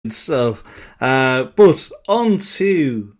So, but on to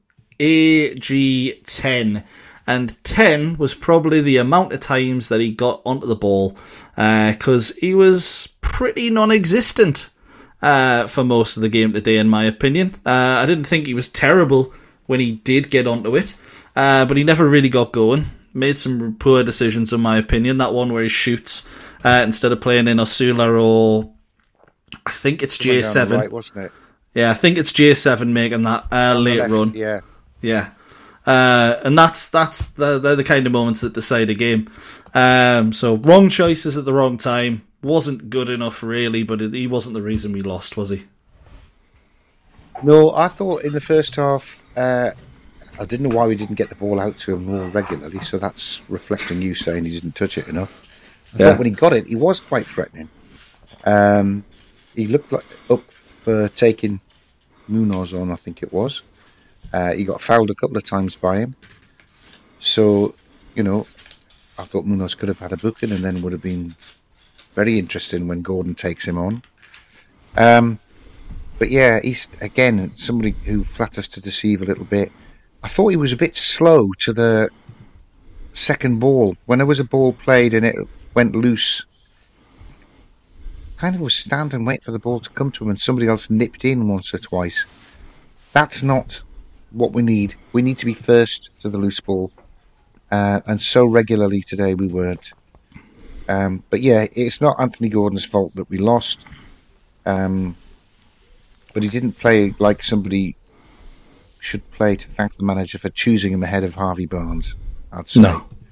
AG10. And 10 was probably the amount of times that he got onto the ball, because he was pretty non-existent for most of the game today, in my opinion. I didn't think he was terrible when he did get onto it, but he never really got going. Made some poor decisions, in my opinion. That one where he shoots instead of playing in Osula, or I think it's J7. Right, wasn't it? Yeah, I think it's J7 making that late run. Yeah. And they're the kind of moments that decide a game. So wrong choices at the wrong time. Wasn't good enough, really, but he wasn't the reason we lost, was he? No, I thought in the first half, I didn't know why we didn't get the ball out to him more regularly, so that's reflecting you saying he didn't touch it enough. I thought when he got it, he was quite threatening. He looked like up for taking Munoz on, I think it was. He got fouled a couple of times by him. So, I thought Munoz could have had a booking and then would have been very interesting when Gordon takes him on. But yeah, he's, again, somebody who flatters to deceive a little bit. I thought he was a bit slow to the second ball. When there was a ball played and it went loose, kind of was stand and wait for the ball to come to him and somebody else nipped in once or twice. That's not what we need. We need to be first to the loose ball. And so regularly today we weren't. But yeah, it's not Anthony Gordon's fault that we lost. But he didn't play like somebody should play to thank the manager for choosing him ahead of Harvey Barnes, I'd say.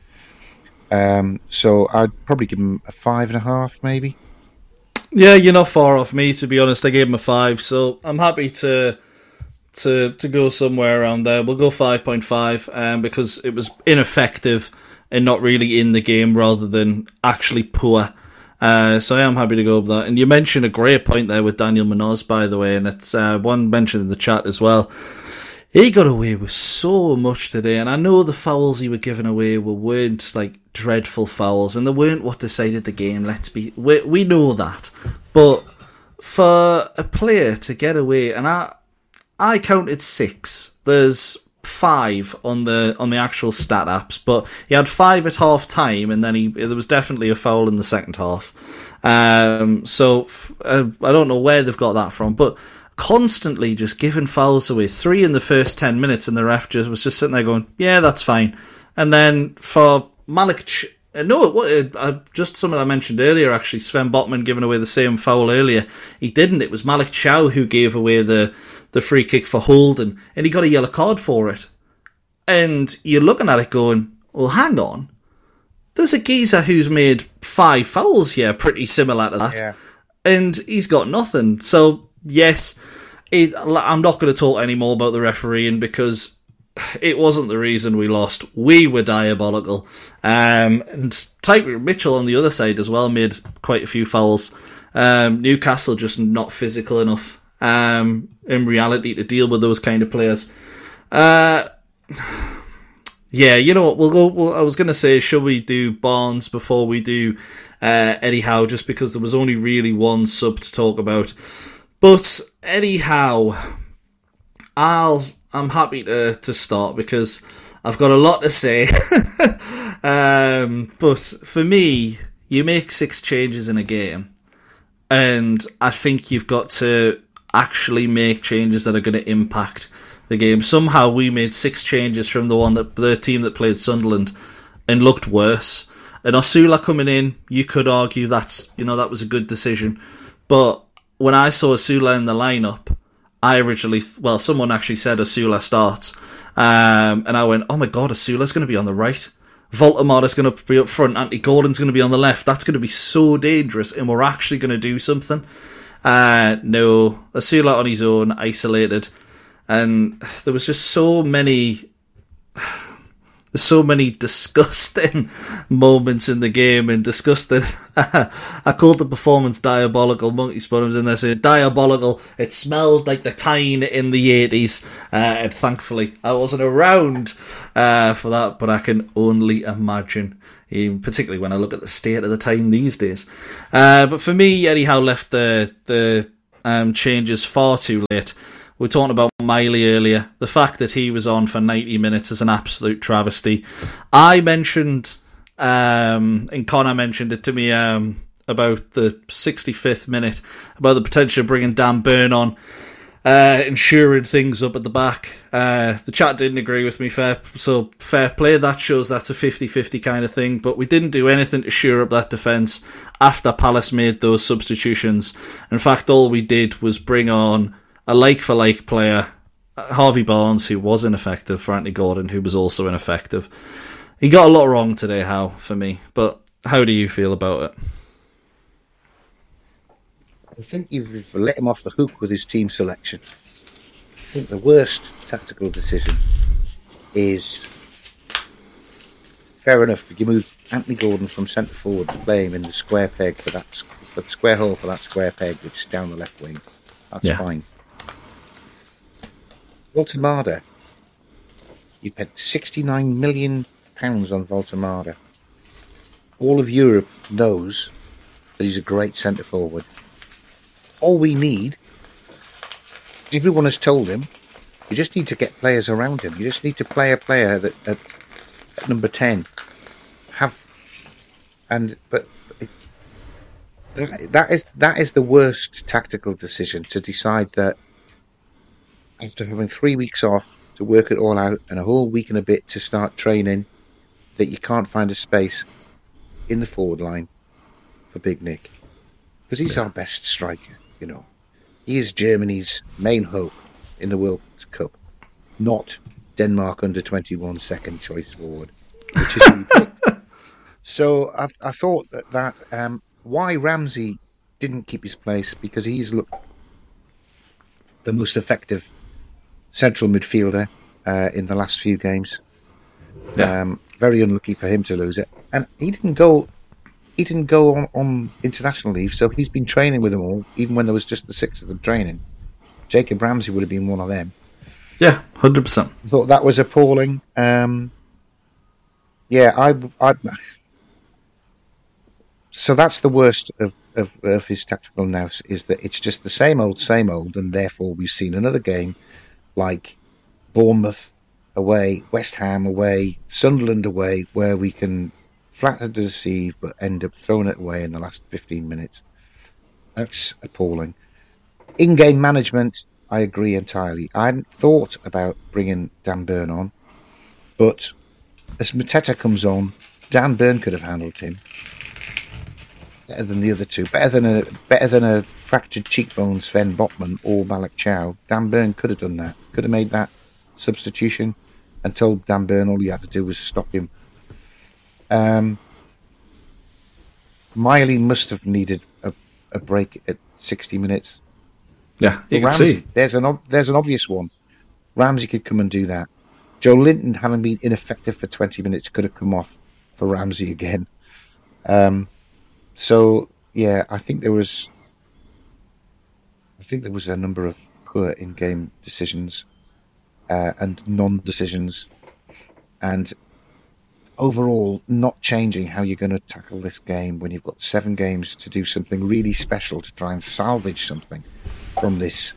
No. So I'd probably give him a 5.5, maybe. Yeah, you're not far off me, to be honest. I gave him a 5, so I'm happy to go somewhere around there. We'll go 5.5 because it was ineffective and not really in the game rather than actually poor. So I am happy to go with that. And you mentioned a great point there with Daniel Munoz, by the way, and it's one mentioned in the chat as well. He got away with so much today, and I know the fouls he were giving away weren't like dreadful fouls, and they weren't what decided the game. We know that, but for a player to get away, and I counted 6. There's 5 on the actual stat apps, but he had 5 at half time, and then there was definitely a foul in the second half. So I don't know where they've got that from, but constantly just giving fouls away. 3 in the first 10 minutes, and the ref was just sitting there going, "Yeah, that's fine." And then for Malik, just something I mentioned earlier. Actually, Sven Botman giving away the same foul earlier. He didn't. It was Malik Chow who gave away the free kick for Holden, and he got a yellow card for it. And you're looking at it going, well, hang on. There's a geezer who's made 5 fouls here, pretty similar to that. Yeah. And he's got nothing. So, yes, I'm not going to talk anymore about the refereeing because it wasn't the reason we lost. We were diabolical. And Tyreek Mitchell on the other side as well made quite a few fouls. Newcastle just not physical enough. In reality, to deal with those kind of players. Yeah, you know what, I was going to say, should we do Barnes before we do Eddie Howe, just because there was only really one sub to talk about. But Eddie Howe, I'm happy to start because I've got a lot to say. But for me, you make 6 changes in a game, and I think you've got to actually make changes that are going to impact the game. Somehow we made 6 changes from the team that played Sunderland and looked worse. And Osula coming in, you could argue that was a good decision. But when I saw Osula in the lineup, someone actually said Osula starts, and I went, oh my god, Osula's going to be on the right. Voldemort is going to be up front. Anthony Gordon's going to be on the left. That's going to be so dangerous, and we're actually going to do something. No, Osula on his own, isolated, and there was just so many disgusting moments in the game, and disgusting. I called the performance diabolical. Monkey Spotham's in there saying diabolical. It smelled like the Tyne in the 80s, and thankfully I wasn't around for that, but I can only imagine, particularly when I look at the state of the Tyne these days. But for me, Eddie Howe left the changes far too late. We were talking about Miley earlier. The fact that he was on for 90 minutes is an absolute travesty. I mentioned, and Connor mentioned it to me about the 65th minute, about the potential of bringing Dan Burn on, ensuring things up at the back. The chat didn't agree with me, fair play. That shows that's a 50-50 kind of thing, but we didn't do anything to shore up that defence after Palace made those substitutions. In fact, all we did was bring on a like-for-like player, Harvey Barnes, who was ineffective, for Anthony Gordon, who was also ineffective. He got a lot wrong today, Hal, for me, but how do you feel about it? I think you've let him off the hook with his team selection. I think the worst tactical decision is, fair enough, you move Anthony Gordon from centre forward to play him in the square peg for the square hole for that square peg, which is down the left wing. That's fine. Voltemada, you spent £69 million on Voltemada. All of Europe knows that he's a great centre forward. All we need, everyone has told him, you just need to get players around him. You just need to play a player that at number 10 that is the worst tactical decision, to decide that after having 3 weeks off to work it all out and a whole week and a bit to start training, that you can't find a space in the forward line for Big Nick, because he's our best striker. You know, he is Germany's main hope in the World Cup, not Denmark under-21 second choice forward, which is so I thought that why Ramsey didn't keep his place, because he's looked the most effective central midfielder in the last few games. Very unlucky for him to lose it, and he didn't go on international leave, so he's been training with them all, even when there was just the 6 of them training. Jacob Ramsey would have been one of them. Yeah, 100%. I thought that was appalling. So that's the worst of his tactical nous, is that it's just the same old, and therefore we've seen another game like Bournemouth away, West Ham away, Sunderland away, where we can flatter to deceive but end up throwing it away in the last 15 minutes. That's appalling. In-game management, I agree entirely. I hadn't thought about bringing Dan Burn on, but as Mateta comes on, Dan Burn could have handled him better than the other two. Better than a fractured cheekbone Sven Botman or Malik Chow. Dan Burn could have done that. Could have made that substitution and told Dan Burn all he had to do was stop him. Miley must have needed a break at 60 minutes. Yeah, you can see. There's an obvious one. Ramsey could come and do that. Joe Linton, having been ineffective for 20 minutes, could have come off for Ramsey again. So yeah, I think there was a number of poor in-game decisions and non-decisions, and overall not changing how you're going to tackle this game when you've got 7 games to do something really special, to try and salvage something from this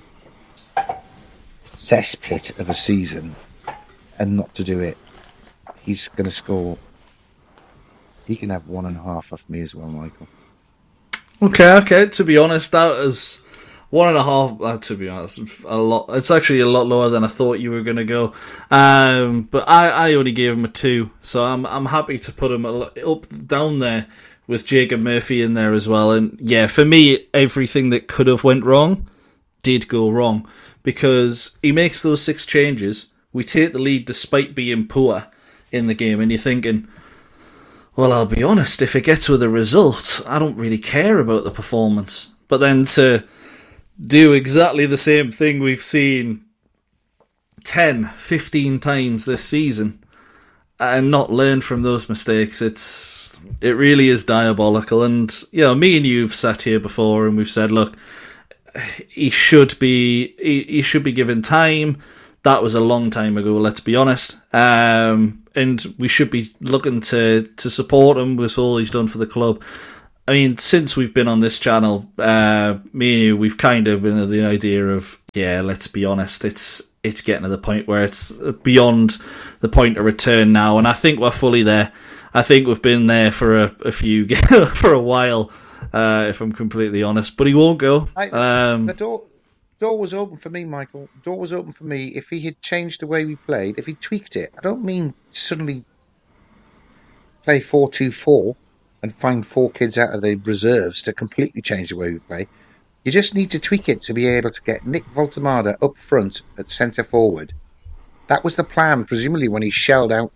cesspit of a season, and not to do it. He's going to score. He can have 1.5 off me as well, Michael. Okay. To be honest, that is 1.5. To be honest, a lot. It's actually a lot lower than I thought you were going to go. But I only gave him a 2, so I'm happy to put him down there with Jacob Murphy in there as well. And yeah, for me, everything that could have went wrong did go wrong, because he makes those 6 changes. We take the lead despite being poor in the game, and you're thinking, well, I'll be honest, if it gets with a result, I don't really care about the performance. But then to do exactly the same thing we've seen 10, 15 times this season and not learn from those mistakes, it really is diabolical. And, you know, me and you have sat here before and we've said, look, he should be given time. That was a long time ago, let's be honest. And we should be looking to support him with all he's done for the club. I mean, since we've been on this channel, me and you, we've kind of been of the idea of, let's be honest, it's getting to the point where it's beyond the point of return now, and I think we're fully there. I think we've been there for a few for a while, if I'm completely honest. But he won't go. The door was open for me, Michael. The door was open for me. If he had changed the way we played, if he tweaked it, I don't mean suddenly play 4-2-4 and find 4 kids out of the reserves to completely change the way we play. You just need to tweak it to be able to get Nick Voltemade up front at centre forward. That was the plan, presumably when he shelled out.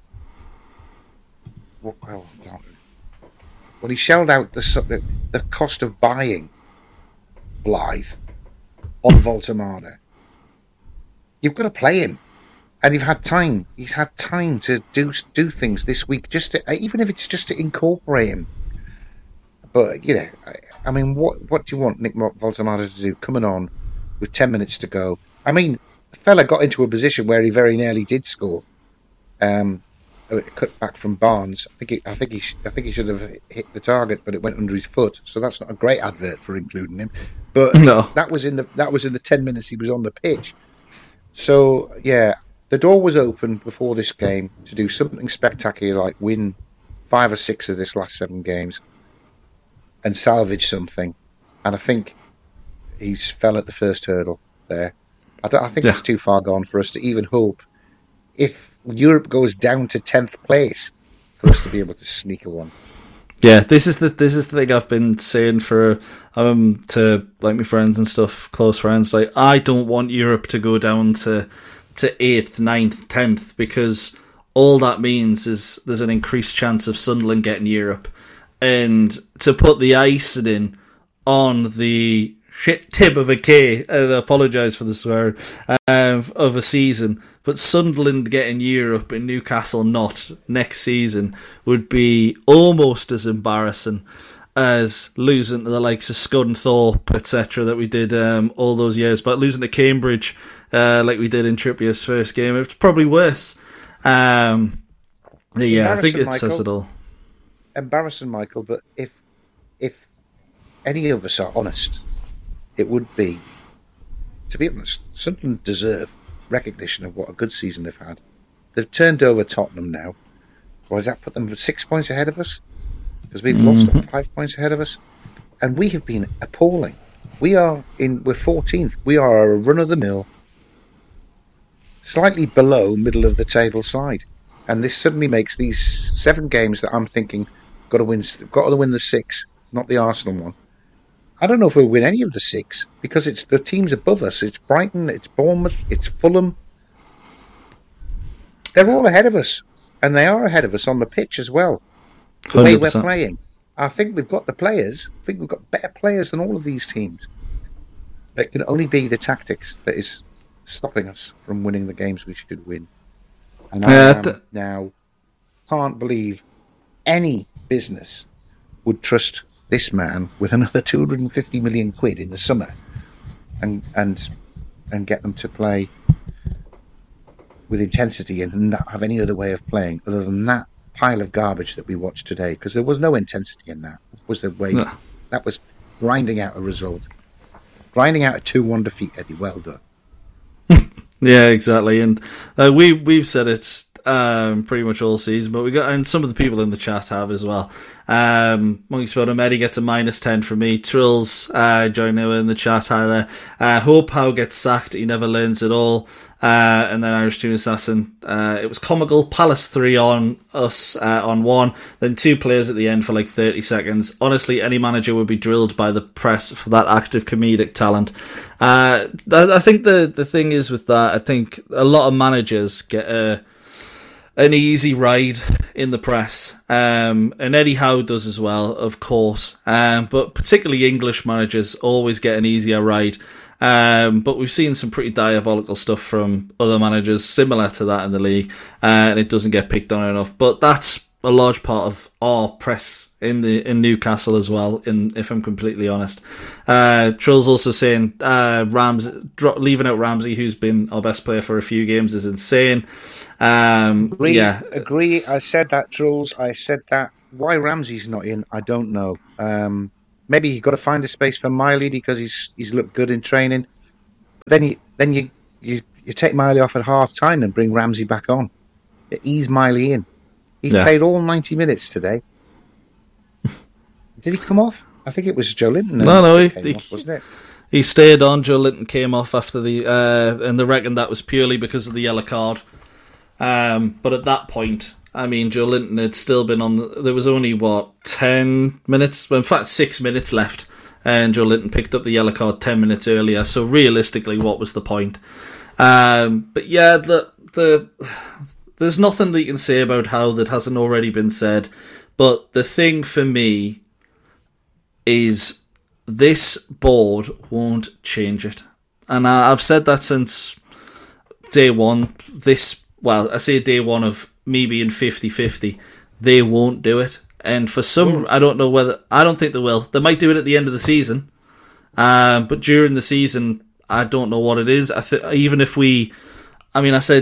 When he shelled out the cost of buying Blythe on Voltemade. You've got to play him. And you've had time. He's had time to do things this week, just to, even if it's just to incorporate him. But I mean, what do you want Nick Voltemade to do? Coming on with 10 minutes to go. I mean, the fella got into a position where he very nearly did score. Cut back from Barnes. I think he should have hit the target, but it went under his foot. So that's not a great advert for including him. But no. that was in the 10 minutes he was on the pitch. So yeah. The door was open before this game to do something spectacular like win 5 or 6 of this last 7 games and salvage something. And I think he's fell at the first hurdle there. I think it's too far gone for us to even hope if Europe goes down to 10th place for us to be able to sneak a one. Yeah, this is the thing I've been saying for to like my friends and stuff, close friends. Like, I don't want Europe to go down to 8th, 9th, 10th, because all that means is there's an increased chance of Sunderland getting Europe. And to put the icing on the shit tip of a K, and I apologise for the swear, of a season, but Sunderland getting Europe and Newcastle not next season would be almost as embarrassing as losing to the likes of Scunthorpe, etc., that we did all those years. But losing to Cambridge, like we did in Trippier's first game, it's probably worse. I think it says it all. Embarrassing, Michael, but if any of us are honest, it would be, to be honest, Sunderland deserve recognition of what a good season they've had. They've turned over Tottenham now. Or does that put them 6 points ahead of us? Because we've lost 5 points ahead of us. And we have been appalling. We're 14th. We are a run-of-the-mill, slightly below middle of the table side. And this suddenly makes these 7 games that I'm thinking, got to win the 6, not the Arsenal one. I don't know if we'll win any of the 6, because it's the teams above us. It's Brighton, it's Bournemouth, it's Fulham. They're all ahead of us. And they are ahead of us on the pitch as well. The 100%. Way we're playing. I think we've got the players. I think we've got better players than all of these teams. It can only be the tactics that is stopping us from winning the games we should win. And I now can't believe any business would trust this man with another 250 million quid in the summer and get them to play with intensity and not have any other way of playing other than that pile of garbage that we watched today, because there was no intensity in that. It was the way that was grinding out a result, grinding out a 2-1 defeat. Eddie, well done. Yeah, exactly, and we've said it pretty much all season, but and some of the people in the chat have as well. Monkey Spottum, Eddie gets a -10 from me. Trills joining in the chat. Hi there. Hope Howe gets sacked. He never learns at all. And then Irish Tune Assassin. It was comical. Palace 3 on us on 1. Then 2 players at the end for like 30 seconds. Honestly, any manager would be drilled by the press for that active comedic talent. I think the thing is with that, I think a lot of managers get an easy ride in the press. And Eddie Howe does as well, of course. But particularly English managers always get an easier ride. But we've seen some pretty diabolical stuff from other managers similar to that in the league, and it doesn't get picked on enough. But that's a large part of our press in Newcastle as well, if I'm completely honest. Trill's also saying leaving out Ramsey, who's been our best player for a few games, is insane. Agree. I said that, Trulls. I said that why Ramsey's not in, I don't know. Maybe you've got to find a space for Miley because he's looked good in training. But then you take Miley off at half time and bring Ramsey back on. Ease Miley in. He played all 90 minutes today. Did he come off? I think it was Joe Linton. No, he came off, wasn't it? He stayed on. Joe Linton came off after and they reckon that was purely because of the yellow card. But at that point, I mean, Joe Linton had still been on. There was only 10 minutes, well, in fact 6 minutes left, and Joe Linton picked up the yellow card 10 minutes earlier. So realistically, what was the point? But yeah, there's nothing that you can say about how that hasn't already been said. But the thing for me is this board won't change it. And I've said that since day one. I say day one of me being 50-50. They won't do it. And for some, I don't think they will. They might do it at the end of the season. But during the season, I don't know what it is. I said even if we got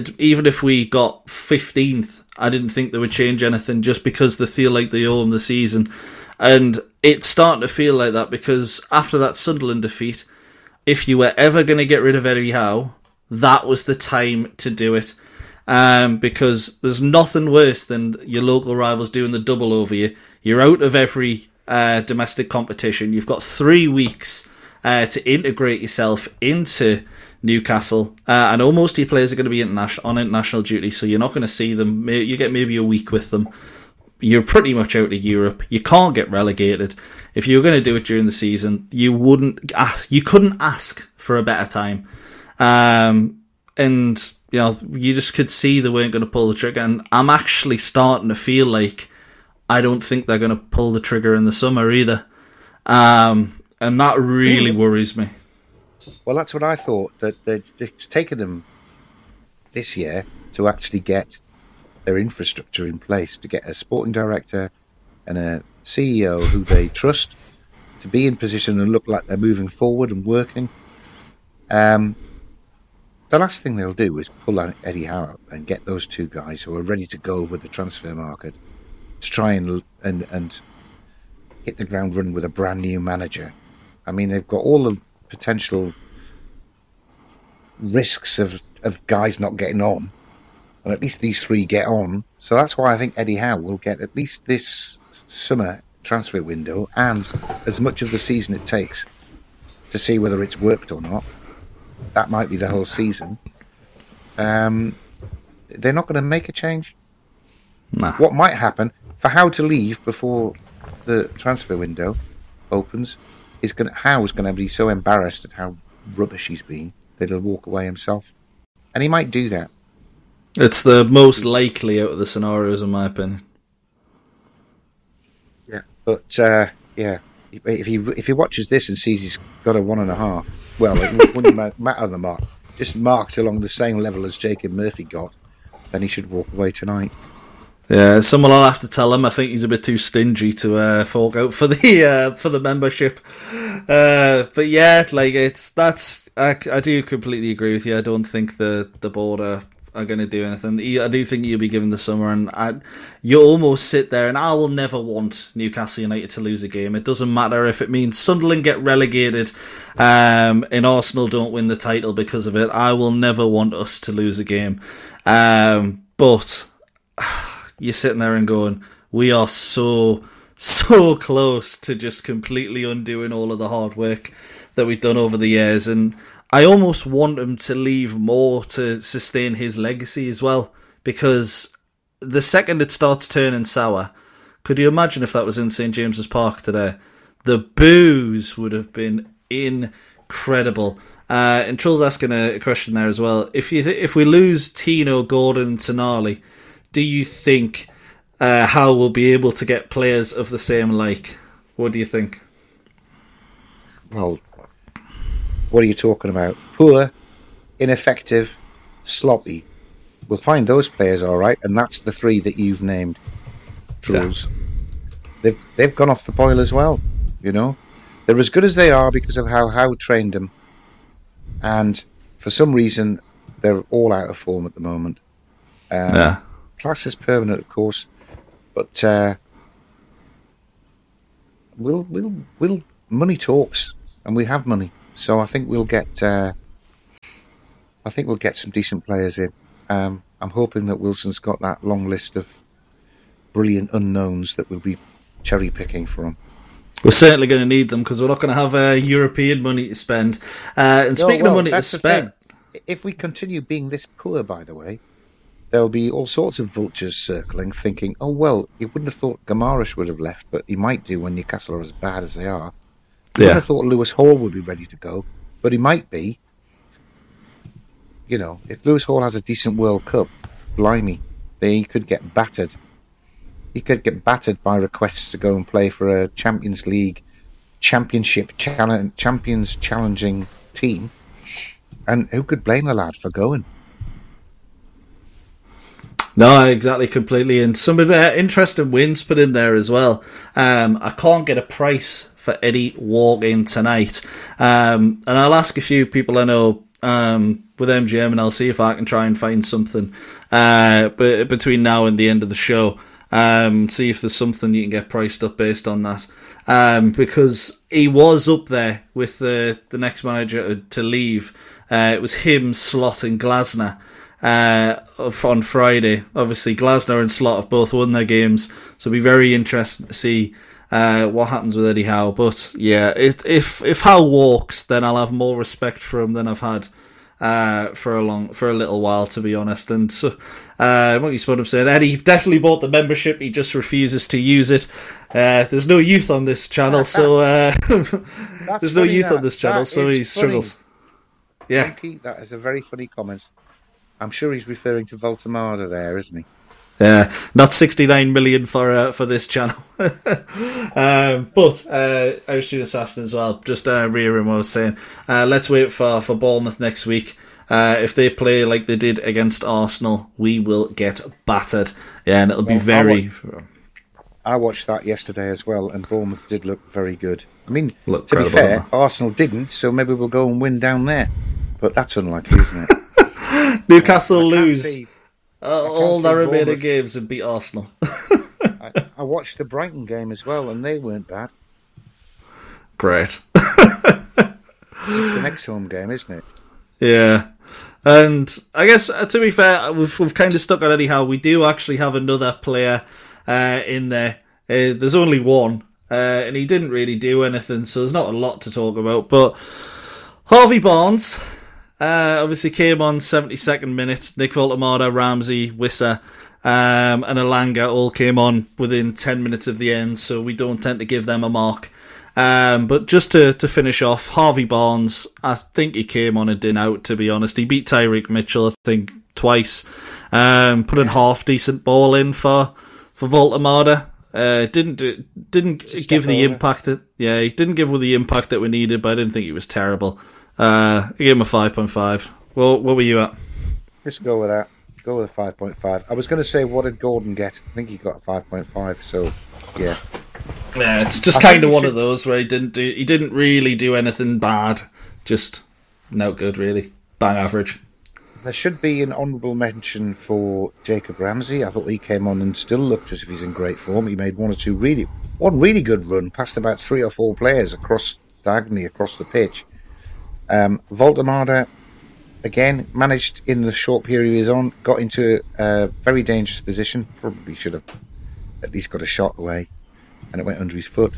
15th, I didn't think they would change anything just because they feel like they owe them the season. And it's starting to feel like that because after that Sunderland defeat, if you were ever going to get rid of Eddie Howe, that was the time to do it. Because there's nothing worse than your local rivals doing the double over you. You're out of every domestic competition. You've got 3 weeks to integrate yourself into Newcastle. I know most of your players are going to be on international duty, so you're not going to see them. You get maybe a week with them. You're pretty much out of Europe. You can't get relegated. If you were going to do it during the season, you couldn't ask for a better time. And you just could see they weren't going to pull the trigger. And I'm actually starting to feel like I don't think they're going to pull the trigger in the summer either. And that really worries me. Well, that's what I thought. That it's taken them this year to actually get their infrastructure in place, to get a sporting director and a CEO who they trust to be in position and look like they're moving forward and working. The last thing they'll do is pull out Eddie Howe and get those two guys who are ready to go over the transfer market to try and hit the ground running with a brand new manager. I mean, they've got all the potential risks of guys not getting on, and at least these three get on. So that's why I think Eddie Howe will get at least this summer transfer window and as much of the season it takes to see whether it's worked or not. That might be the whole season. They're not going to make a change. Nah. What might happen for Howe to leave before the transfer window opens is Howe's going to be so embarrassed at how rubbish he's been that he'll walk away himself, and he might do that. It's the most likely out of the scenarios, in my opinion. Yeah, but if he watches this and sees he's got a 1.5, well, it wouldn't matter the mark. Just marked along the same level as Jacob Murphy got, then he should walk away tonight. Yeah, someone will have to tell him. I think he's a bit too stingy to fork out for the membership. But yeah, I do completely agree with you. I don't think the board are going to do anything. I do think you'll be given the summer, and you almost sit there. And I will never want Newcastle United to lose a game. It doesn't matter if it means Sunderland get relegated, and Arsenal don't win the title because of it. I will never want us to lose a game. But you're sitting there and going, we are so close to just completely undoing all of the hard work that we've done over the years. And I almost want him to leave more to sustain his legacy as well, because the second it starts turning sour, could you imagine if that was in St. James's Park today? The boos would have been incredible. And Troll's asking a question there as well. If we lose Tino, Gordon and Tonali, do you think Howe will be able to get players of the same like? What do you think? Well, what are you talking about? Poor, ineffective, sloppy. We'll find those players all right, and that's the three that you've named, Trolls. Yeah. They've gone off the boil as well, you know. They're as good as they are because of how Howe trained them, and for some reason they're all out of form at the moment. Class is permanent, of course, but we'll money talks, and we have money, so I think we'll get some decent players in. I'm hoping that Wilson's got that long list of brilliant unknowns that we'll be cherry picking from. We're certainly going to need them because we're not going to have European money to spend. And speaking of money to spend, if we continue being this poor, by the way, there'll be all sorts of vultures circling, thinking, "Oh well, you wouldn't have thought Gamarish would have left, but he might do when Newcastle are as bad as they are. You wouldn't have thought Lewis Hall would be ready to go, but he might be. You know, if Lewis Hall has a decent World Cup, blimey, he could get battered. He could get battered by requests to go and play for a Champions League Champions challenging team, and who could blame the lad for going?" No, exactly, completely. And some interesting wins put in there as well. I can't get a price for Eddie walk-in tonight. And I'll ask a few people I know with MGM, and I'll see if I can try and find something between now and the end of the show. See if there's something you can get priced up based on that. Because he was up there with the next manager to leave. It was him, Slot and Glasner. On Friday. Obviously, Glasner and Slot have both won their games, so it'll be very interesting to see what happens with Eddie Howe. But yeah, if Howe walks, then I'll have more respect for him than I've had for a little while, to be honest. And so, Monkey Spudham said Eddie definitely bought the membership, he just refuses to use it. There's no youth on this channel, so there's no youth on this channel, so he struggles. Yeah, Monkey, that is a very funny comment. I'm sure he's referring to Voltemada there, isn't he? Yeah, not 69 million for this channel. But I was doing Assassin as well. Just rearing what I was saying. Let's wait for Bournemouth next week. If they play like they did against Arsenal, we will get battered. Yeah, and it'll be very. I watched that yesterday as well, and Bournemouth did look very good. I mean, to be fair, Arsenal didn't, so maybe we'll go and win down there. But that's unlikely, isn't it? Newcastle lose all their remaining games and beat Arsenal. I watched the Brighton game as well, and they weren't bad. Great. It's the next home game, isn't it? Yeah. And I guess, to be fair, we've kind of stuck on Eddie Howe. We do actually have another player in there. There's only one, and he didn't really do anything, so there's not a lot to talk about. But Harvey Barnes obviously came on 72nd minute. Nick Voltemada, Ramsey, Wissa, and Elanga all came on within 10 minutes of the end, so we don't tend to give them a mark. But just to finish off, Harvey Barnes, I think he came on and didn't out, to be honest. He beat Tyreek Mitchell, I think, twice. Put a half decent ball in for Voltemada. Didn't give the impact that he didn't give the impact that we needed, but I didn't think he was terrible. I gave him a 5.5. Well, what were you at? Just go with that. Go with a 5.5. I was going to say, what did Gordon get? I think he got a 5.5. So, yeah. Yeah, it's just kind of one of those where he didn't really do anything bad. Just no good, really. Bang average. There should be an honourable mention for Jacob Ramsey. I thought he came on and still looked as if he's in great form. He made one really good run, past about 3 or 4 players diagonally across the pitch. Voltemada, again, managed in the short period he was on, got into a very dangerous position. Probably should have at least got a shot away, and it went under his foot.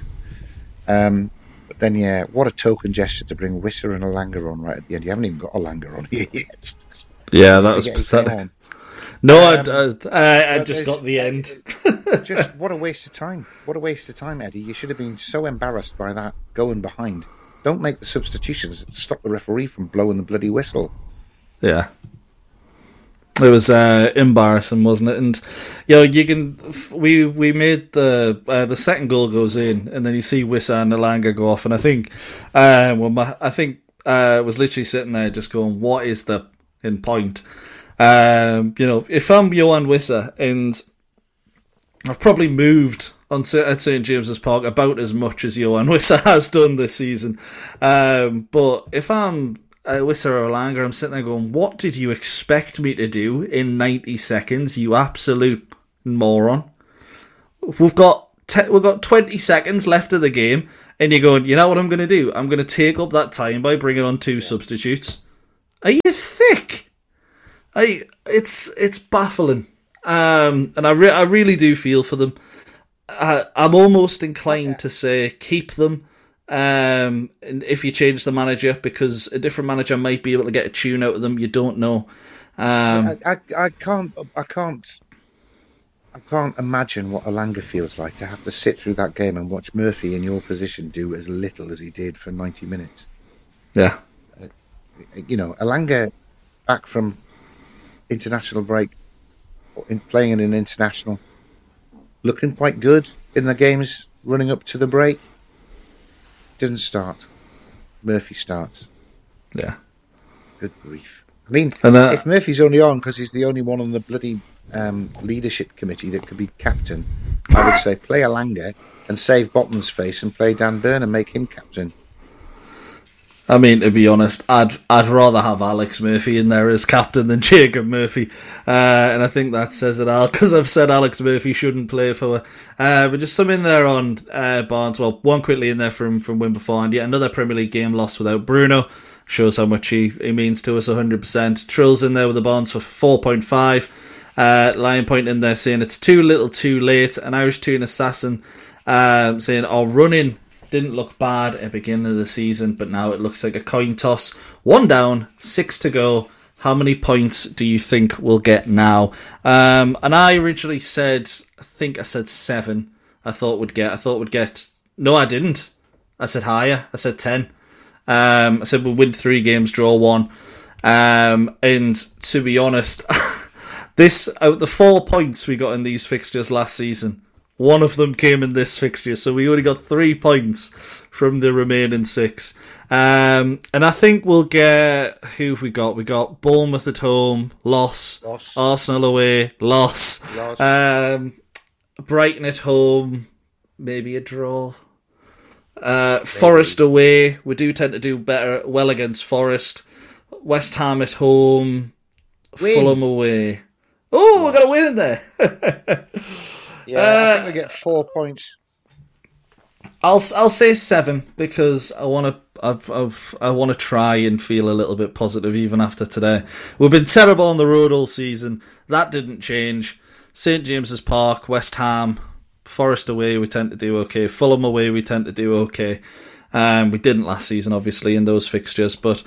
But then, yeah, what a token gesture to bring Wissa and Elanga on right at the end. You haven't even got Elanga on here yet. Yeah, that was pathetic. No, I just got the end. Just what a waste of time. What a waste of time, Eddie. You should have been so embarrassed by that going behind. Don't make the substitutions. Stop the referee from blowing the bloody whistle. Yeah. It was embarrassing, wasn't it? And you can. We made the second goal goes in, and then you see Wissa and Elanga go off, and I think, I was literally sitting there just going, "What is the in point?" If I'm Johan Wissa, and I've probably moved at St James's Park about as much as Johan Wissa has done this season, but if I'm Wissa or Elanga, I'm sitting there going, what did you expect me to do in 90 seconds, you absolute moron? We've got we've got 20 seconds left of the game, and you're going, you know what I'm going to do? I'm going to take up that time by bringing on 2 substitutes. Are you thick? It's baffling. And I really do feel for them. I'm almost inclined to say keep them. And if you change the manager, because a different manager might be able to get a tune out of them, you don't know. I can't imagine what Elanga feels like to have to sit through that game and watch Murphy in your position do as little as he did for 90 minutes. Yeah. Elanga back from international break, playing in an international, looking quite good in the games running up to the break. Didn't start. Murphy starts. Yeah. Good grief. I mean, if Murphy's only on because he's the only one on the bloody leadership committee that could be captain, I would say play Elanga and save Botman's face and play Dan Burn and make him captain. I mean, to be honest, I'd rather have Alex Murphy in there as captain than Jacob Murphy, and I think that says it all, because I've said Alex Murphy shouldn't play for but just some in there on Barnes. Well, one quickly in there from win beforehand. Yet another Premier League game lost without Bruno. Shows how much he means to us, 100%. Trill's in there with the Barnes for 4.5. Lion Point in there saying it's too little too late. An Irish Toon Assassin saying our running didn't look bad at the beginning of the season, but now it looks like a coin toss. 1 down, 6 to go. How many points do you think we'll get now? And I originally said, I think I said 7. I thought we'd get. No, I didn't. I said higher. I said 10. I said we'll win 3 games, draw 1. And to be honest, out the 4 points we got in these fixtures last season, 1 of them came in this fixture, so we only got 3 points from the remaining 6. And I think we'll get... Who have we got? We got Bournemouth at home, loss. Arsenal away, loss. Brighton at home, maybe a draw. Forest away, we do tend to do well against Forest. West Ham at home, Fulham away. Oh, we've got a win in there. Yeah, I think we get 4 points. I'll say 7 because I want to try and feel a little bit positive even after today. We've been terrible on the road all season. That didn't change. St James's Park, West Ham, Forest away, we tend to do okay. Fulham away, we tend to do okay. We didn't last season, obviously, in those fixtures, but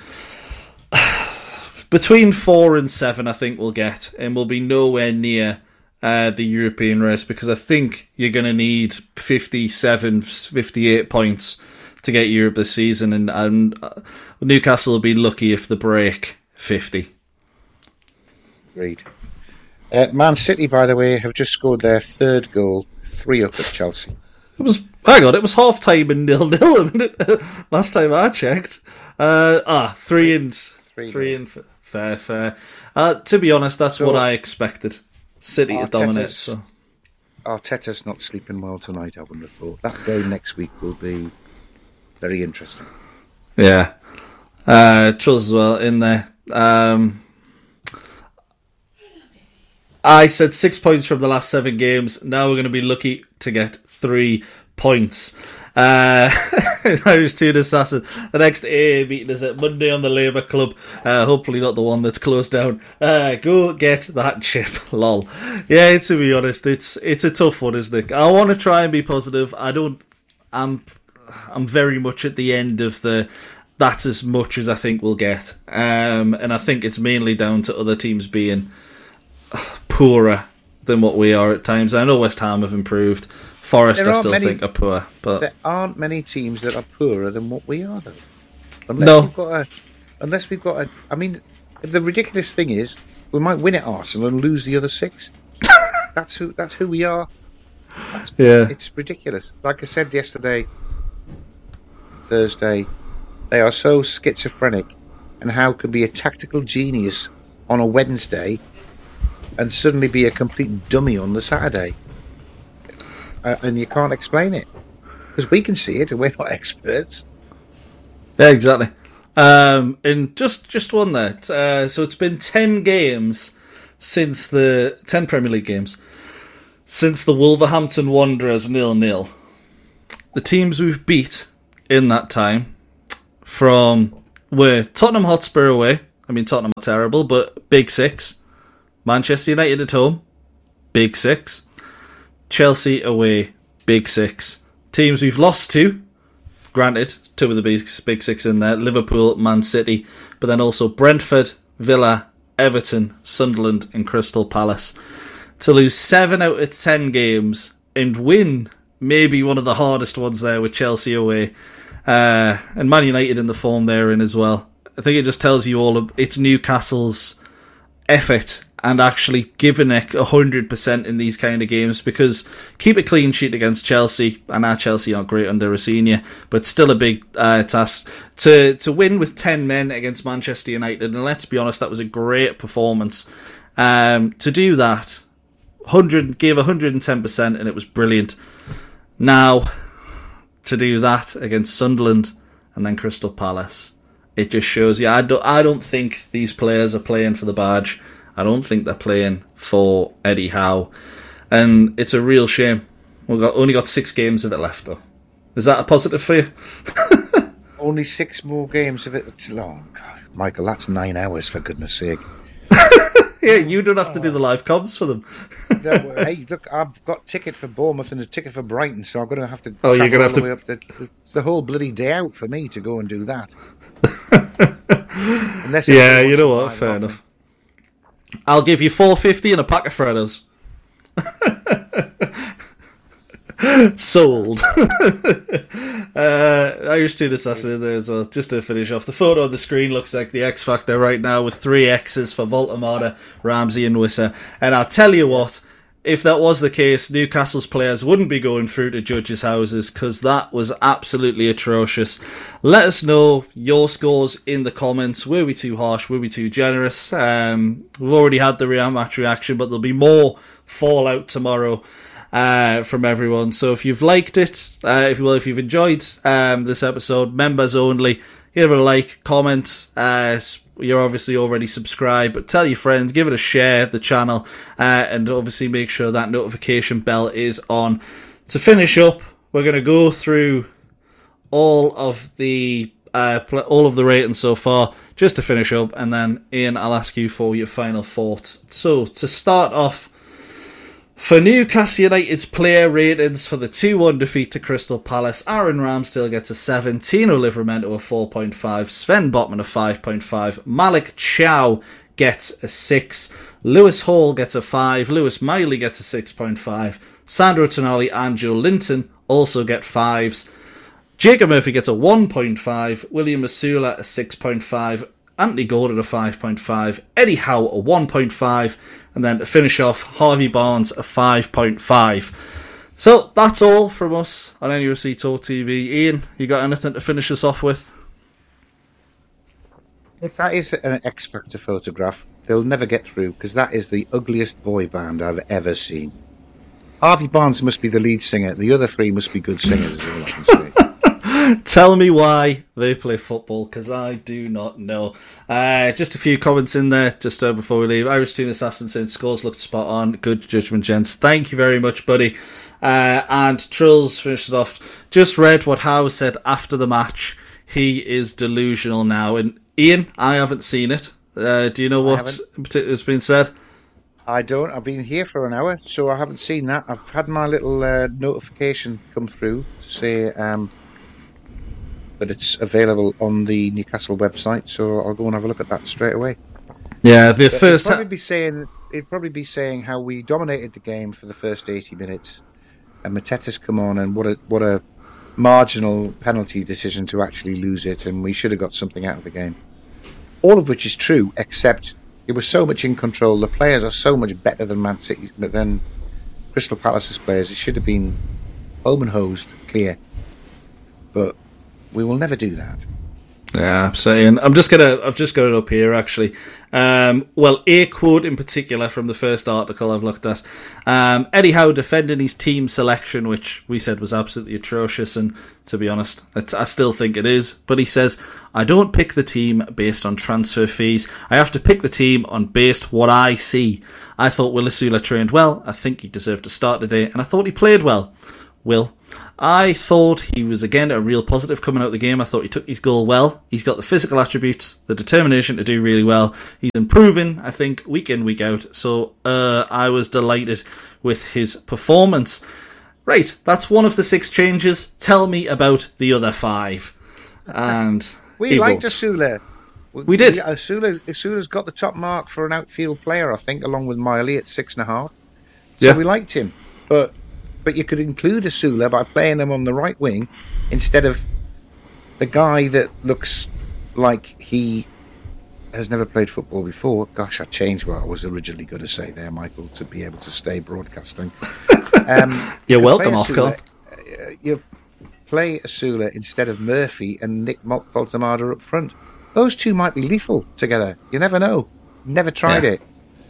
between 4 and 7, I think we'll get, and we'll be nowhere near the European race, because I think you're going to need 57, 58 points to get Europe this season, and Newcastle will be lucky if they break 50. Agreed. Man City, by the way, have just scored their 3rd goal, 3 up at Chelsea. It was half time and 0-0 last time I checked. 3 and fair. To be honest, that's what I expected. City to dominate. So Arteta's not sleeping well tonight, I wouldn't have thought. That game next week will be very interesting. Yeah. Truz as well in there. I said 6 points from the last 7 games. Now we're going to be lucky to get 3 points. Irish Toon Assassin. The next AA meeting is at Monday on the Labour Club. Hopefully not the one that's closed down. Go get that chip. Lol. Yeah, to be honest, it's a tough one, isn't it? I want to try and be positive. I'm very much at the end of that's as much as I think we'll get. And I think it's mainly down to other teams being poorer than what we are at times. I know West Ham have improved. Forest, I still think, are poor. But there aren't many teams that are poorer than what we are, though. Unless we've got a... I mean, the ridiculous thing is, we might win at Arsenal and lose the other 6. That's who we are. It's ridiculous. Like I said Thursday, they are so schizophrenic, and how can be a tactical genius on a Wednesday and suddenly be a complete dummy on the Saturday. And you can't explain it. Because we can see it and we're not experts. Yeah, exactly. And just one there. So it's been 10 games since 10 Premier League games since the Wolverhampton Wanderers 0-0. The teams we've beat in that time were Tottenham Hotspur away. I mean, Tottenham are terrible, but Big Six. Manchester United at home, Big Six. Chelsea away, Big Six. Teams we've lost to, granted, two of the Big Six in there, Liverpool, Man City, but then also Brentford, Villa, Everton, Sunderland and Crystal Palace. To lose 7 out of 10 games and win maybe one of the hardest ones there with Chelsea away, and Man United in the form they're in as well. I think it just tells you all it's Newcastle's effort and actually giving it 100% in these kind of games, because keep a clean sheet against Chelsea, and our Chelsea aren't great under Rossini, but still a big task. To win with 10 men against Manchester United, and let's be honest, that was a great performance. To do that, gave 110%, and it was brilliant. Now, to do that against Sunderland and then Crystal Palace, it just shows you, I don't think these players are playing for the badge. I don't think they're playing for Eddie Howe. And it's a real shame. We've only got 6 games of it left, though. Is that a positive for you? Only 6 more games of it. Oh, God. Michael, that's 9 hours, for goodness sake. Yeah, you don't have to do the live comms for them. No, hey, look, I've got a ticket for Bournemouth and a ticket for Brighton, so I'm going to have to you're going to have to... way up it's the whole bloody day out for me to go and do that. Yeah, you know what, fair enough. I'll give you $4.50 and a pack of Freddos. Sold. Irish Tuna Assassin in there as well. Just to finish off, the photo on the screen looks like the X Factor right now, with 3 X's for Voltamada, Ramsey and Wissa. And I'll tell you what, if that was the case, Newcastle's players wouldn't be going through to judges' houses, because that was absolutely atrocious. Let us know your scores in the comments. Were we too harsh? Were we too generous? We've already had the match reaction, but there'll be more fallout tomorrow from everyone. So if you've liked it, if you've enjoyed this episode, members only, give it a like, comment. You're obviously already subscribed, but tell your friends, give it a share, the channel, and obviously make sure that notification bell is on. To finish up, we're going to go through all of the ratings so far, just to finish up, and then Ian, I'll ask you for your final thoughts. So to start off, for Newcastle United's player ratings for the 2-1 defeat to Crystal Palace, Aaron Ramsdale gets a 7, Tino Livramento a 4.5, Sven Botman a 5.5, Malik Chow gets a 6, Lewis Hall gets a 5, Lewis Miley gets a 6.5, Sandro Tonali and Joe Linton also get 5s, Jacob Murphy gets a 1.5, William Masula a 6.5, Anthony Gordon a 5.5, Eddie Howe a 1.5, and then to finish off, Harvey Barnes a 5.5. So that's all from us on NUFC Talk TV. Ian, you got anything to finish us off with? If that is an X Factor photograph, they'll never get through, because that is the ugliest boy band I've ever seen. Harvey Barnes must be the lead singer. The other 3 must be good singers, is all I can say. Tell me why they play football, because I do not know. Just a few comments in there just before we leave. Irish Tune Assassin saying scores looked spot on. Good judgment, gents. Thank you very much, buddy. And Trulls finishes off. Just read what Howe said after the match. He is delusional now. And Ian, I haven't seen it. Do you know what has been said? I don't. I've been here for an hour, so I haven't seen that. I've had my little notification come through to say that it's available on the Newcastle website, so I'll go and have a look at that straight away. Yeah, the first... It'd probably be saying how we dominated the game for the first 80 minutes, and Mateta's come on, and what a marginal penalty decision to actually lose it, and we should have got something out of the game. All of which is true, except it was so much in control. The players are so much better than Man City, than Crystal Palace's players. It should have been home and hosed, clear. But we will never do that. Yeah, I'm saying. I've just got it up here actually. Well, a quote in particular from the first article I've looked at. Eddie Howe defending his team selection, which we said was absolutely atrocious, and to be honest, I still think it is. But he says, "I don't pick the team based on transfer fees. I have to pick the team on based what I see. I thought Will Osula trained well. I think he deserved to start today, and I thought he played well. Will, I thought he was again a real positive coming out of the game. I thought he took his goal well. He's got the physical attributes, the determination to do really well. He's improving, I think, week in, week out. So I was delighted with his performance." Right, that's one of the 6 changes. Tell me about the other 5. And we liked Osula. We did. Osula's got the top mark for an outfield player, I think, along with Miley at 6.5. So we liked him, but you could include Osula by playing him on the right wing instead of the guy that looks like he has never played football before. Gosh, I changed what I was originally going to say there, Michael, to be able to stay broadcasting. You're welcome, Oscar. You play Osula instead of Murphy and Nick Voltemada up front. Those two might be lethal together. You never know. Never tried it.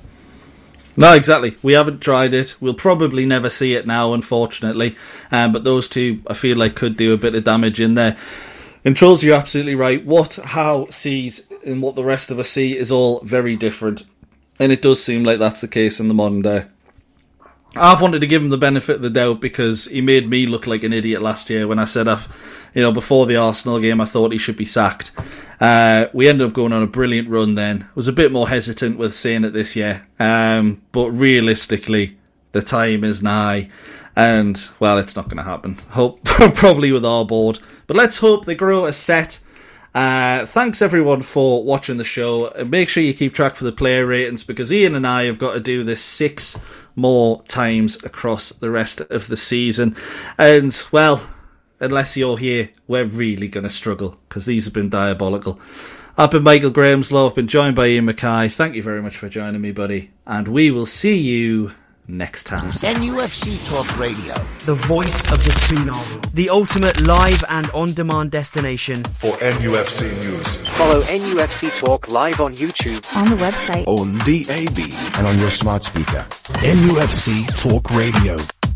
No, exactly. We haven't tried it. We'll probably never see it now, unfortunately. But those two, I feel like, could do a bit of damage in there. And Trolls, you're absolutely right. What Howe sees and what the rest of us see is all very different. And it does seem like that's the case in the modern day. I've wanted to give him the benefit of the doubt because he made me look like an idiot last year when I said, before the Arsenal game, I thought he should be sacked. We ended up going on a brilliant run then. Was a bit more hesitant with saying it this year. But realistically, the time is nigh. And, well, it's not going to happen. Probably with our board. But let's hope they grow a set. Thanks everyone for watching the show. And make sure you keep track for the player ratings because Ian and I have got to do this 6 more times across the rest of the season. And, well, unless you're here, we're really going to struggle because these have been diabolical. I've been Michael Grahamslaw. I've been joined by Ian Mackay. Thank you very much for joining me, buddy. And we will see you next time. NUFC Talk Radio, the voice of the Toonami, the ultimate live and on-demand destination for NUFC news. Follow NUFC Talk live on YouTube, on the website, on DAB, and on your smart speaker. NUFC Talk Radio.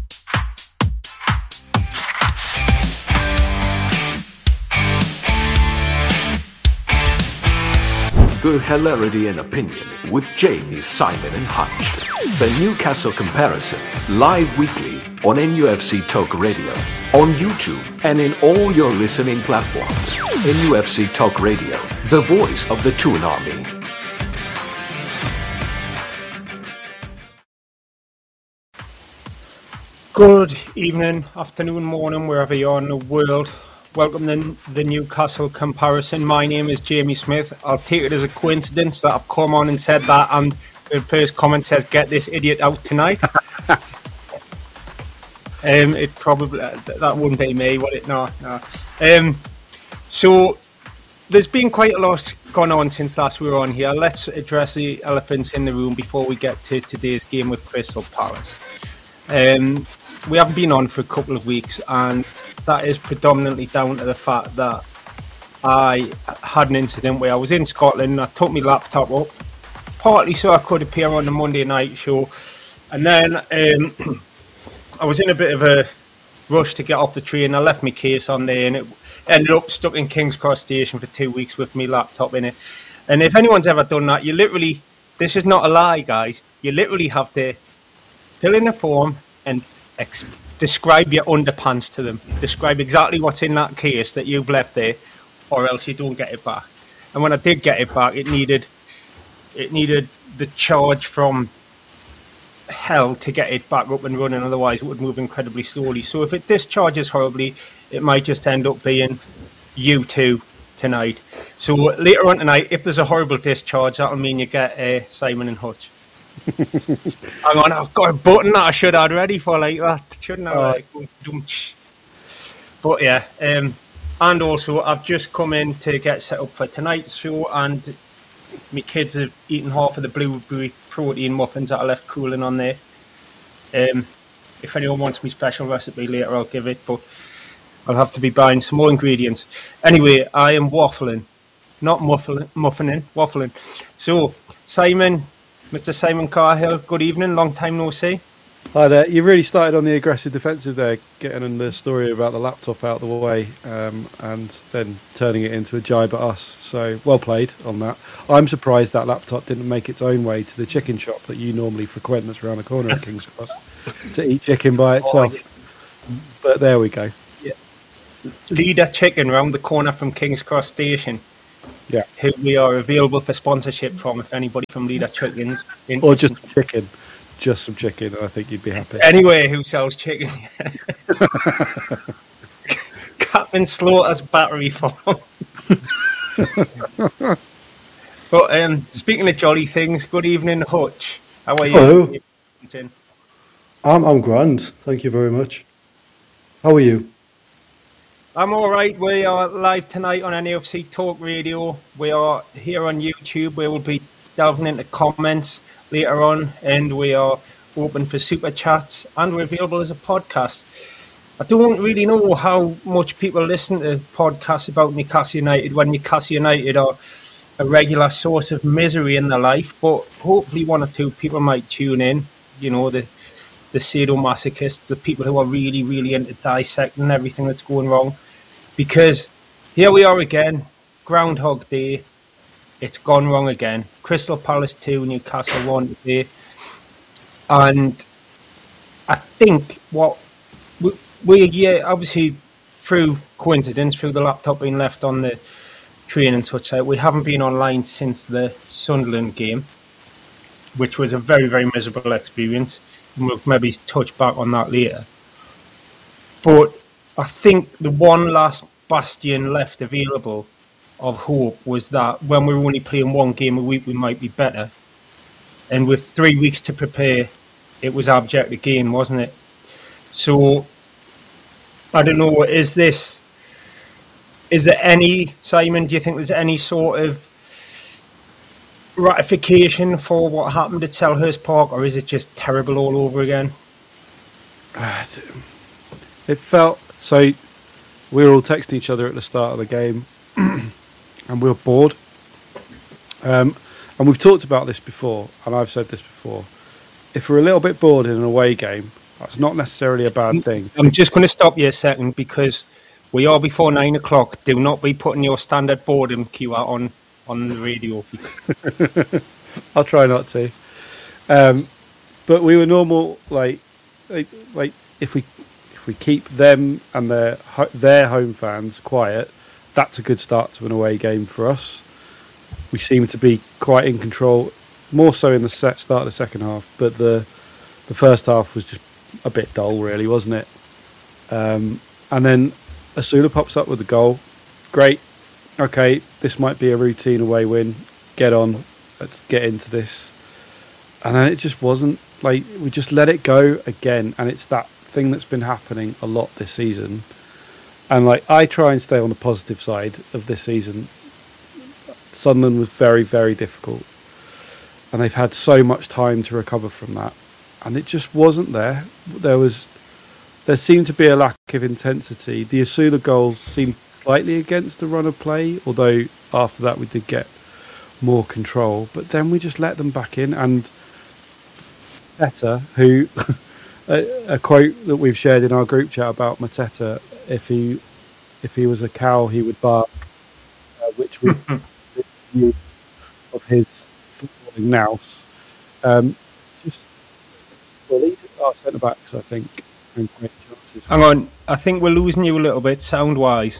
Good hilarity and opinion with Jamie, Simon and Hutch. The Newcastle Comparison, live weekly on NUFC Talk Radio, on YouTube and in all your listening platforms. NUFC Talk Radio, the voice of the Toon Army. Good evening, afternoon, morning, wherever you are in the world. Welcome to the Newcastle Comparison. My name is Jamie Smith. I'll take it as a coincidence that I've come on and said that, and the first comment says, "Get this idiot out tonight." It probably that wouldn't be me, would it? No. So there's been quite a lot gone on since last we were on here. Let's address the elephants in the room before we get to today's game with Crystal Palace. We haven't been on for a couple of weeks, and that is predominantly down to the fact that I had an incident where I was in Scotland. I took my laptop up, partly so I could appear on the Monday night show, and then I was in a bit of a rush to get off the train. I left my case on there, and it ended up stuck in King's Cross Station for 2 weeks with my laptop in it. And if anyone's ever done that, you literally, this is not a lie, guys, you literally have to fill in a form and describe your underpants to them. Describe exactly what's in that case that you've left there, or else you don't get it back. And when I did get it back, it needed the charge from hell to get it back up and running. Otherwise, it would move incredibly slowly. So if it discharges horribly, it might just end up being you two tonight. So later on tonight, if there's a horrible discharge, that'll mean you get Simon and Hutch. Hang on, I've got a button that I should have ready for like that, shouldn't I? But yeah, and also I've just come in to get set up for tonight's show, and my kids have eaten half of the blueberry protein muffins that I left cooling on there. If anyone wants my special recipe later, I'll give it, but I'll have to be buying some more ingredients. Anyway, I am waffling not waffling. So, Simon, Mr. Simon Carhill, good evening. Long time no see. Hi there. You really started on the aggressive defensive there, getting in the story about the laptop out of the way, and then turning it into a jibe at us. So well played on that. I'm surprised that laptop didn't make its own way to the chicken shop that you normally frequent that's around the corner at King's Cross to eat chicken by itself. Oh, yeah. But there we go. Yeah. Leader Chicken round the corner from King's Cross Station. Yeah. Who we are available for sponsorship from if anybody from Leader Chicken's or just chicken. Just some chicken, I think you'd be happy. Anyway, who sells chicken? Captain Slaughter's battery farm. But speaking of jolly things, good evening, Hutch. How are you? Hello. I'm grand, thank you very much. How are you? I'm all right. We are live tonight on NUFC Talk Radio. We are here on YouTube. We will be delving into comments later on, and we are open for super chats, and we're available as a podcast. I don't really know how much people listen to podcasts about Newcastle United when Newcastle United are a regular source of misery in their life, but hopefully one or two people might tune in, you know, the sadomasochists, the people who are really, really into dissecting everything that's going wrong, because here we are again, Groundhog Day. It's gone wrong again. Crystal Palace 2, Newcastle 1 today. And I think what we obviously through coincidence, through the laptop being left on the train and such, we haven't been online since the Sunderland game, which was a very, very miserable experience. And we'll maybe touch back on that later. But I think the one last bastion left available of hope was that when we were only playing one game a week, we might be better. And with 3 weeks to prepare, it was abject again, wasn't it? So, I don't know, is there any, Simon, do you think there's any sort of ratification for what happened at Selhurst Park, or is it just terrible all over again? It felt, so we were all texting each other at the start of the game, and we were bored. And we've talked about this before, and I've said this before. If we're a little bit bored in an away game, that's not necessarily a bad thing. I'm just going to stop you a second, because we are before 9 o'clock. Do not be putting your standard boredom cue out on the radio. I'll try not to. But we were normal, like if we keep them and their home fans quiet, that's a good start to an away game for us. We seem to be quite in control, more so in the start of the second half, but the first half was just a bit dull, really, wasn't it? And then Asula pops up with a goal. Great. Okay, this might be a routine away win. Get on. Let's get into this. And then it just wasn't. Like, we just let it go again, and it's that thing that's been happening a lot this season. And like, I try and stay on the positive side of this season. Sunderland was very, very difficult, and they've had so much time to recover from that, and it just wasn't there. There seemed to be a lack of intensity. The Asula goals seemed slightly against the run of play, although after that we did get more control. But then we just let them back in, and Mateta, who a quote that we've shared in our group chat about Mateta, if he was a cow, he would bark, which we of his footballing nous. Just bullied our centre backs, I think, and great chances. Hang on, I think we're losing you a little bit sound wise.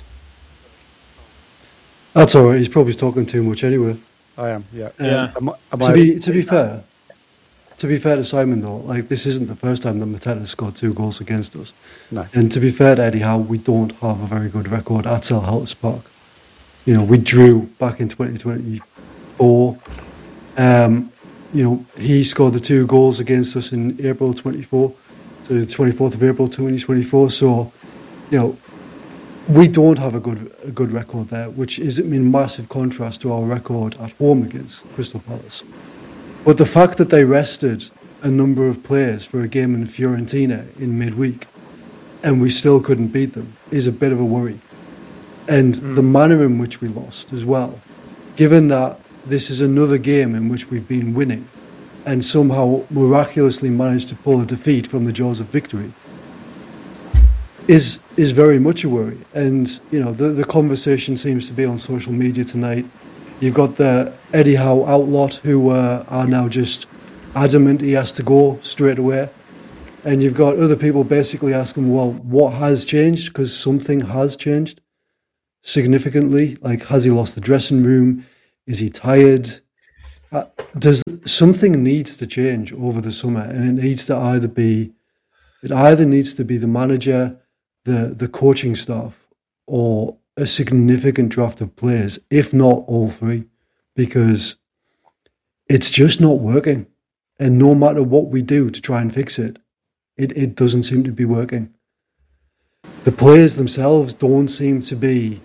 That's all right. He's probably talking too much anyway. I am, yeah. To be fair to Simon though, like, this isn't the first time that Mateta scored 2 goals against us. No. And to be fair to Eddie Howe, we don't have a very good record at Selhurst Park. You know, we drew back in 2024. You know, he scored the 2 goals against us in April 24, so the 24th of April 2024. So, you know, we don't have a good record there, which is in massive contrast to our record at home against Crystal Palace. But the fact that they rested a number of players for a game in Fiorentina in midweek, and we still couldn't beat them, is a bit of a worry. And the manner in which we lost as well, given that this is another game in which we've been winning and somehow miraculously managed to pull a defeat from the jaws of victory, is very much a worry. And, you know, the conversation seems to be on social media tonight. You've got the Eddie Howe outlawed who are now just adamant he has to go straight away. And you've got other people basically asking, well, what has changed? Because something has changed significantly. Like, has he lost the dressing room? Is he tired? Something needs to change over the summer, and it needs to either needs to be the manager, the coaching staff, or a significant draft of players, if not all three, because it's just not working. And no matter what we do to try and fix it, it doesn't seem to be working. The players themselves don't seem to be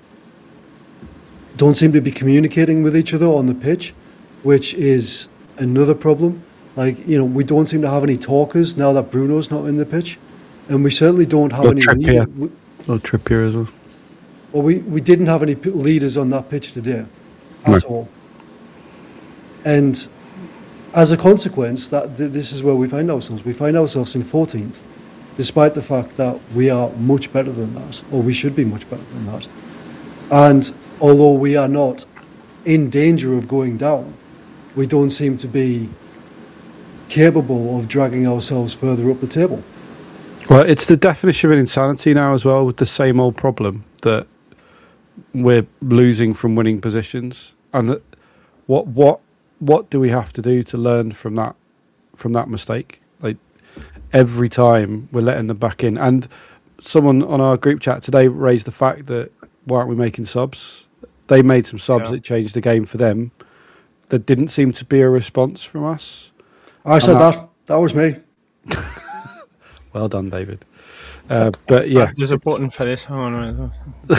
communicating with each other on the pitch, which is another problem. Like, you know, we don't seem to have any talkers now that Bruno's not in the pitch, and we certainly don't have any Trippier as well. Well, we didn't have any leaders on that pitch today at all. And as a consequence, this is where we find ourselves. We find ourselves in 14th, despite the fact that we are much better than that, or we should be much better than that. And although we are not in danger of going down, we don't seem to be capable of dragging ourselves further up the table. Well, it's the definition of insanity now as well, with the same old problem that we're losing from winning positions. And that what do we have to do to learn from that mistake? Like, every time we're letting them back in. And someone on our group chat today raised the fact that why aren't we making subs? They made some subs that changed the game for them. There didn't seem to be a response from us. I said that. That was me. Well done, David. But yeah, there's a button for this. Oh, no.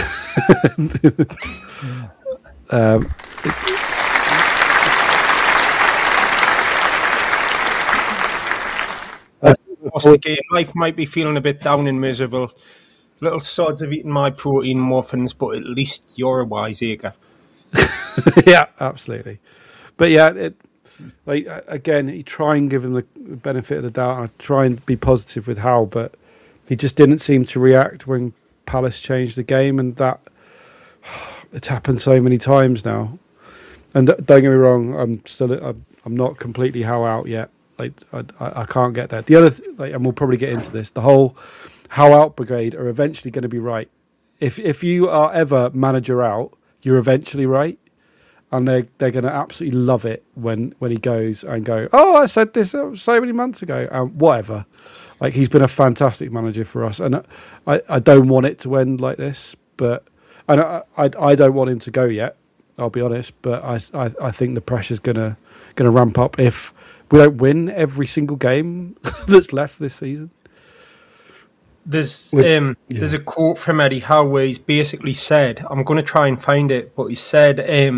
What's the game? Life might be feeling a bit down and miserable. Little sods have eaten my protein muffins, but at least you're a wiseacre. Yeah, absolutely. But yeah, again, you try and give him the benefit of the doubt. I try and be positive with Howe, but he just didn't seem to react when Palace changed the game, and that it's happened so many times now. And don't get me wrong, I'm not completely Howe out yet. Like, I can't get there. The other, and we'll probably get into this, the whole Howe out brigade are eventually going to be right. If you are ever manager out, you're eventually right. And they're going to absolutely love it when he goes and go, oh, I said this so many months ago, and whatever. Like, he's been a fantastic manager for us, and I don't want it to end like this. But I don't want him to go yet. I'll be honest, but I think the pressure's gonna ramp up if we don't win every single game that's left this season. There's a quote from Eddie Howe where he's basically said, I'm going to try and find it, but he said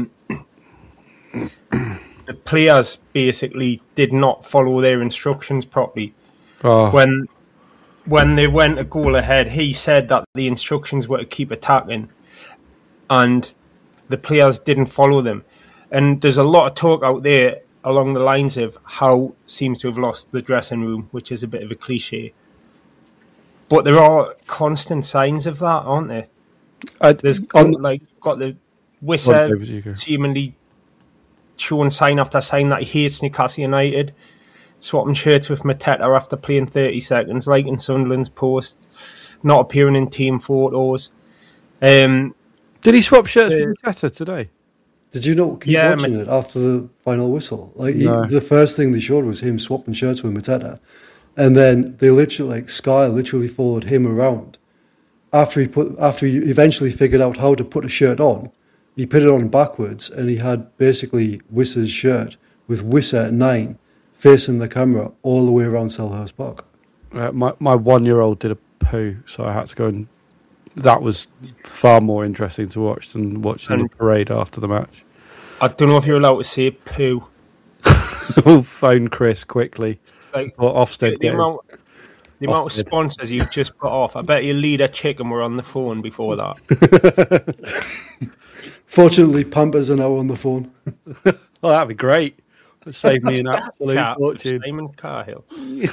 the players basically did not follow their instructions properly. Oh. When they went a goal ahead, he said that the instructions were to keep attacking, and the players didn't follow them. And there's a lot of talk out there along the lines of Howe seems to have lost the dressing room, which is a bit of a cliche. But there are constant signs of that, aren't there? Got the Wissa seemingly showing sign after sign that he hates Newcastle United, swapping shirts with Mateta after playing 30 seconds, liking Sunderland's posts, not appearing in team photos. Did he swap shirts with Mateta today? Did you not keep watching it after the final whistle? No. The first thing they showed was him swapping shirts with Mateta. And then they Sky literally followed him around. After he eventually figured out how to put a shirt on, he put it on backwards, and he had basically Wissa's shirt with Wissa at 9 facing the camera all the way around Selhurst Park. My 1-year-old did a poo, so I had to go, and that was far more interesting to watch than watching the parade after the match. I don't know if you're allowed to say poo. We'll phone Chris quickly. Or Ofsted. The amount of sponsors you've just put off. I bet your leader chicken were on the phone before that. Fortunately, Pampers are now on the phone. Oh, that'd be great. It'd save me an absolute Cat with fortune. Simon Cahill.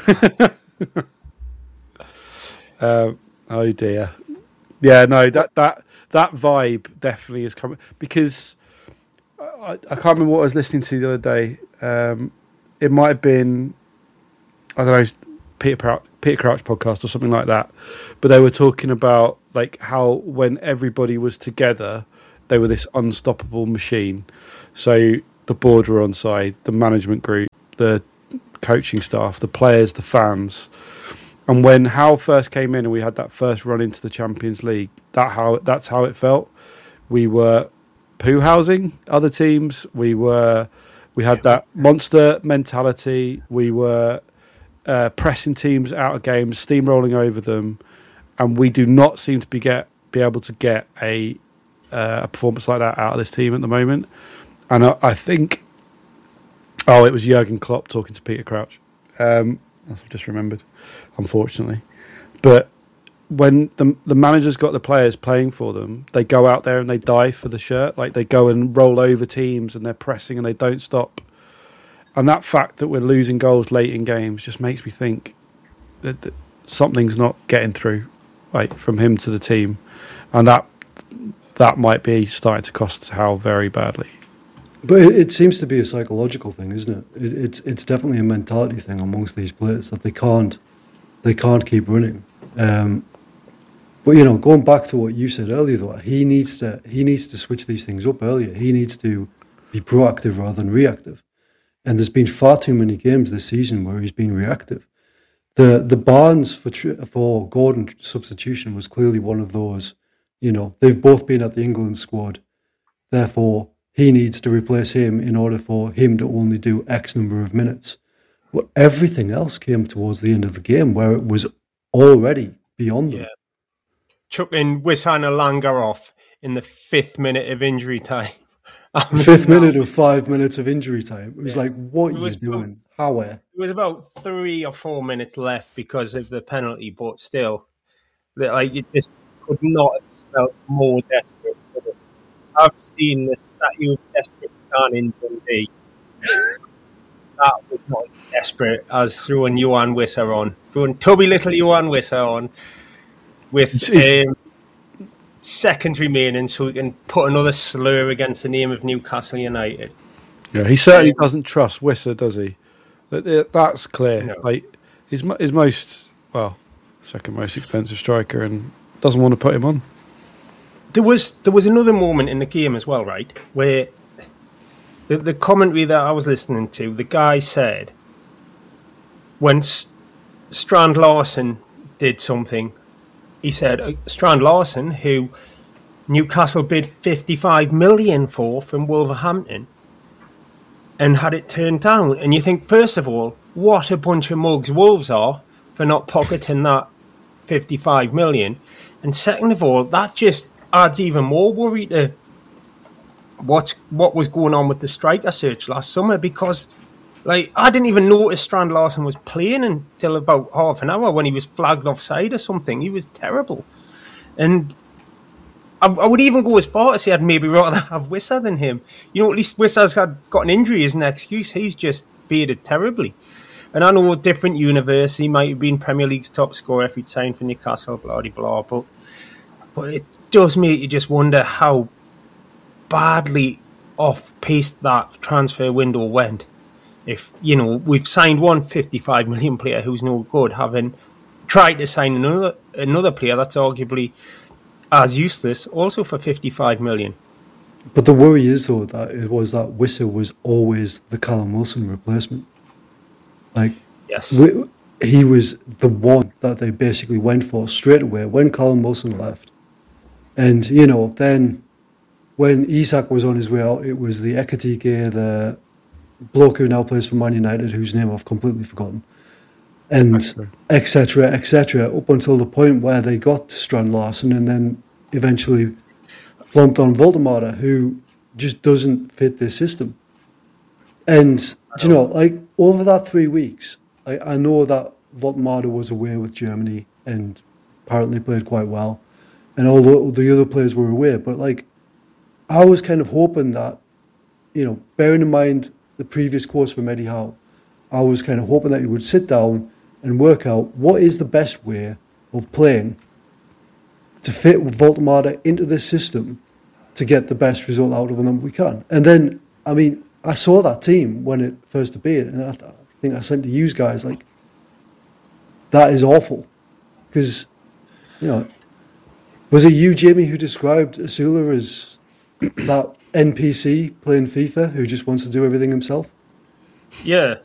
Oh dear. Yeah, no, that vibe definitely is coming, because I can't remember what I was listening to the other day. It might have been, I don't know, Peter Crouch podcast or something like that. But they were talking about like how when everybody was together, they were this unstoppable machine. So the board were on side, the management group, the coaching staff, the players, the fans. And when Howe first came in and we had that first run into the Champions League, that's how it felt. We were poo housing other teams. We had that monster mentality. We were pressing teams out of games, steamrolling over them, and we do not seem to be able to get a performance like that out of this team at the moment. And I think, it was Jurgen Klopp talking to Peter Crouch. I've just remembered, unfortunately. But when the manager's got the players playing for them, they go out there and they die for the shirt. Like, they go and roll over teams and they're pressing and they don't stop. And that fact that we're losing goals late in games just makes me think that something's not getting through, like, from him to the team. And that might be starting to cost Howe very badly. But it seems to be a psychological thing, isn't it? It's definitely a mentality thing amongst these players that they can't keep running. But going back to what you said earlier, though, he needs to switch these things up earlier. He needs to be proactive rather than reactive. And there's been far too many games this season where he's been reactive. The Barnes for Gordon substitution was clearly one of those. They've both been at the England squad, therefore he needs to replace him in order for him to only do X number of minutes. But everything else came towards the end of the game where it was already beyond them. Chucking Wissam Elanga off in the 5th minute of injury time. Fifth minute of 5 minutes of injury time. It was like, what are you doing? How? It was about 3 or 4 minutes left because of the penalty, but still, you just could not have felt more desperate. I've seen the statue of desperate man in Dundee. That was not desperate as throwing Johan Wissa on. Throwing tubby little Johan Wissa on with seconds remaining so we can put another slur against the name of Newcastle United. Yeah, he certainly doesn't trust Wissa, does he? That's clear. No. Like his second most expensive striker, and doesn't want to put him on. There was another moment in the game as well, right, where the commentary that I was listening to, the guy said when Strand Larsen did something, he said Strand Larsen, who Newcastle bid 55 million for from Wolverhampton, and had it turned down. And you think, first of all, what a bunch of mugs Wolves are for not pocketing that 55 million. And second of all, that just adds even more worry to what was going on with the striker search last summer, because I didn't even notice Strand Larsen was playing until about half an hour when he was flagged offside or something. He was terrible. And I would even go as far to say I'd maybe rather have Wissa than him. At least Wissa's got an injury as an excuse. He's just faded terribly. And I know a different universe, he might have been Premier League's top scorer if he'd signed for Newcastle, blah, blah, blah. But it does make you just wonder how badly off-piste that transfer window went. If, we've signed one 55 million player who's no good, having tried to sign another player that's arguably as useless, also for 55 million. But the worry is, though, that Wissa was always the Callum Wilson replacement. Yes. He was the one that they basically went for straight away when Callum Wilson left. And, then when Isak was on his way out, it was the Ekatike, the bloke who now plays for Man United, whose name I've completely forgotten, and etc., up until the point where they got Strand Larsen and then eventually plumped on Voldemar, who just doesn't fit this system. And, over that 3 weeks, I know that Voldemar was away with Germany and apparently played quite well, and all the other players were away, but, I was kind of hoping that, bearing in mind the previous quotes from Eddie Howe, I was kind of hoping that he would sit down and work out what is the best way of playing to fit Voltemata into this system to get the best result out of them we can. And then, I mean, I saw that team when it first appeared, and I think I sent to you guys, like, that is awful. Because, was it you, Jamie, who described Asula as that NPC playing FIFA who just wants to do everything himself? Yeah,